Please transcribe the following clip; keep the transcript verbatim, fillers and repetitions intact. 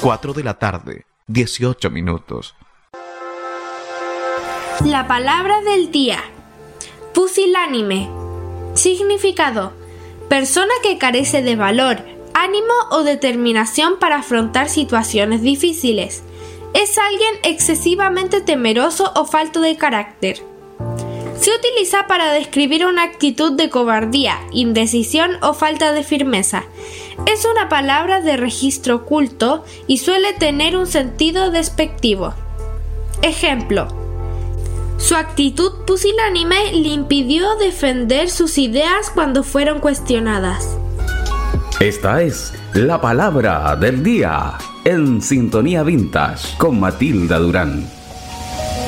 cuatro de la tarde, dieciocho minutos. La palabra del día. Pusilánime. Significado: persona que carece de valor, ánimo o determinación para afrontar situaciones difíciles. Es alguien excesivamente temeroso o falto de carácter. Se utiliza para describir una actitud de cobardía, indecisión o falta de firmeza. Es una palabra de registro oculto y suele tener un sentido despectivo. Ejemplo: su actitud pusilánime le impidió defender sus ideas cuando fueron cuestionadas. Esta es la palabra del día en Sintonía Vintage con Matilda Durán.